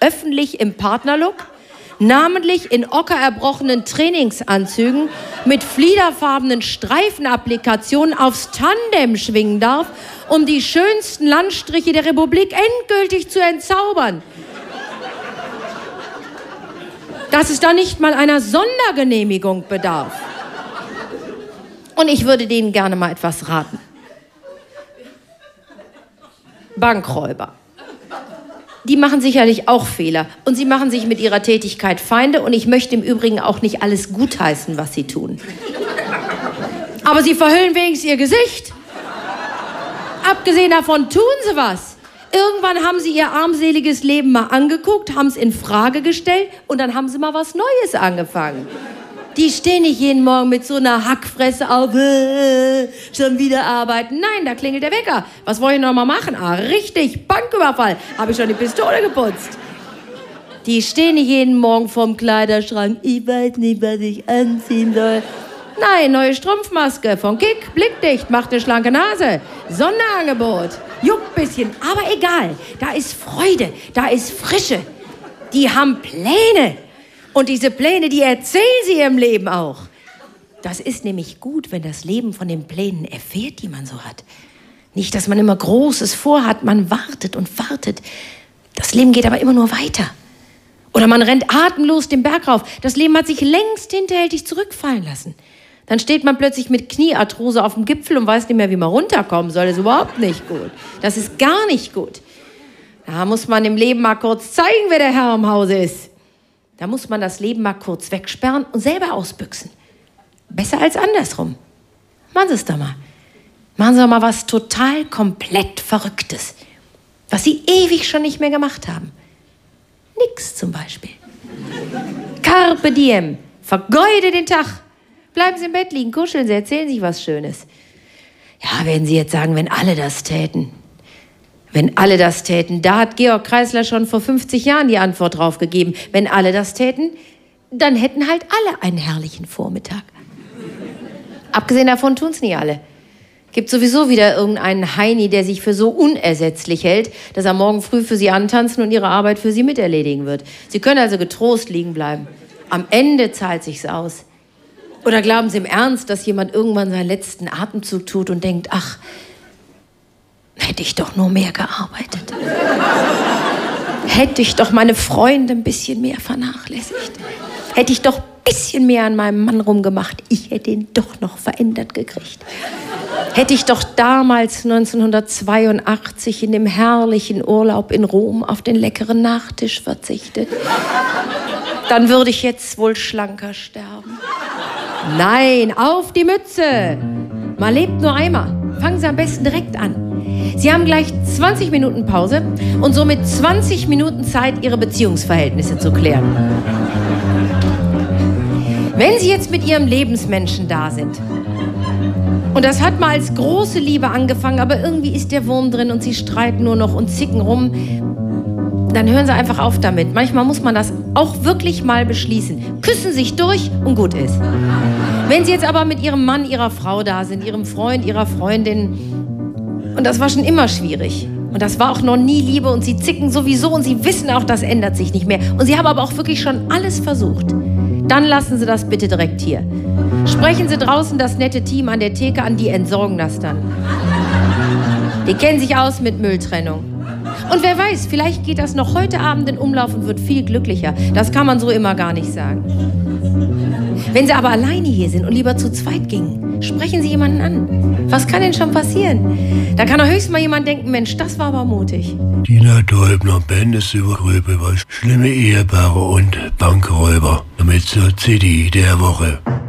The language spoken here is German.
öffentlich im Partnerlook, namentlich in ockererbrochenen Trainingsanzügen mit fliederfarbenen Streifenapplikationen aufs Tandem schwingen darf, um die schönsten Landstriche der Republik endgültig zu entzaubern. Dass es da nicht mal einer Sondergenehmigung bedarf. Und ich würde denen gerne mal etwas raten. Bankräuber. Die machen sicherlich auch Fehler. Und sie machen sich mit ihrer Tätigkeit Feinde. Und ich möchte im Übrigen auch nicht alles gutheißen, was sie tun. Aber sie verhüllen wenigstens ihr Gesicht. Abgesehen davon tun sie was. Irgendwann haben sie ihr armseliges Leben mal angeguckt, haben es in Frage gestellt und dann haben sie mal was Neues angefangen. Die stehen nicht jeden Morgen mit so einer Hackfresse auf, schon wieder arbeiten. Nein, da klingelt der Wecker. Was wollen wir noch mal machen? Ah, richtig, Banküberfall. Habe ich schon die Pistole geputzt. Die stehen nicht jeden Morgen vorm Kleiderschrank. Ich weiß nicht, was ich anziehen soll. Nein, neue Strumpfmaske von Kick, blickdicht, macht eine schlanke Nase. Sonderangebot. Juckt bisschen, aber egal. Da ist Freude, da ist Frische. Die haben Pläne. Und diese Pläne, die erzählen sie im Leben auch. Das ist nämlich gut, wenn das Leben von den Plänen erfährt, die man so hat. Nicht, dass man immer Großes vorhat, man wartet und wartet. Das Leben geht aber immer nur weiter. Oder man rennt atemlos den Berg rauf. Das Leben hat sich längst hinterhältig zurückfallen lassen. Dann steht man plötzlich mit Kniearthrose auf dem Gipfel und weiß nicht mehr, wie man runterkommen soll. Das ist überhaupt nicht gut. Das ist gar nicht gut. Da muss man im Leben mal kurz zeigen, wer der Herr im Hause ist. Da muss man das Leben mal kurz wegsperren und selber ausbüchsen. Besser als andersrum. Machen Sie es doch mal. Machen Sie doch mal was total komplett Verrücktes. Was Sie ewig schon nicht mehr gemacht haben. Nix zum Beispiel. Carpe diem. Vergeude den Tag. Bleiben Sie im Bett liegen, kuscheln Sie, erzählen sich was Schönes. Ja, werden Sie jetzt sagen, wenn alle das täten. Wenn alle das täten. Da hat Georg Kreisler schon vor 50 Jahren die Antwort drauf gegeben. Wenn alle das täten, dann hätten halt alle einen herrlichen Vormittag. Abgesehen davon tun's nie alle. Gibt sowieso wieder irgendeinen Heini, der sich für so unersetzlich hält, dass er morgen früh für Sie antanzen und Ihre Arbeit für Sie miterledigen wird. Sie können also getrost liegen bleiben. Am Ende zahlt sich's aus. Oder glauben Sie im Ernst, dass jemand irgendwann seinen letzten Atemzug tut und denkt, ach, hätte ich doch nur mehr gearbeitet. Hätte ich doch meine Freunde ein bisschen mehr vernachlässigt. Hätte ich doch ein bisschen mehr an meinem Mann rumgemacht. Ich hätte ihn doch noch verändert gekriegt. Hätte ich doch damals 1982 in dem herrlichen Urlaub in Rom auf den leckeren Nachtisch verzichtet. Dann würde ich jetzt wohl schlanker sterben. Nein, auf die Mütze! Man lebt nur einmal. Fangen Sie am besten direkt an. Sie haben gleich 20 Minuten Pause und somit 20 Minuten Zeit, Ihre Beziehungsverhältnisse zu klären. Wenn Sie jetzt mit Ihrem Lebensmenschen da sind und das hat mal als große Liebe angefangen, aber irgendwie ist der Wurm drin und Sie streiten nur noch und zicken rum, dann hören Sie einfach auf damit. Manchmal muss man das auch wirklich mal beschließen. Küssen sich durch und gut ist. Wenn Sie jetzt aber mit Ihrem Mann, Ihrer Frau da sind, Ihrem Freund, Ihrer Freundin, und das war schon immer schwierig. Und das war auch noch nie Liebe und Sie zicken sowieso und Sie wissen auch, das ändert sich nicht mehr. Und Sie haben aber auch wirklich schon alles versucht. Dann lassen Sie das bitte direkt hier. Sprechen Sie draußen das nette Team an der Theke an, die entsorgen das dann. Die kennen sich aus mit Mülltrennung. Und wer weiß, vielleicht geht das noch heute Abend in Umlauf und wird viel glücklicher. Das kann man so immer gar nicht sagen. Wenn Sie aber alleine hier sind und lieber zu zweit gingen, sprechen Sie jemanden an. Was kann denn schon passieren? Da kann doch höchstens mal jemand denken, Mensch, das war aber mutig. Tina Däubner, Bendes über Gröbe, was schlimme Ehepaare und Bankräuber. Damit zur CD der Woche.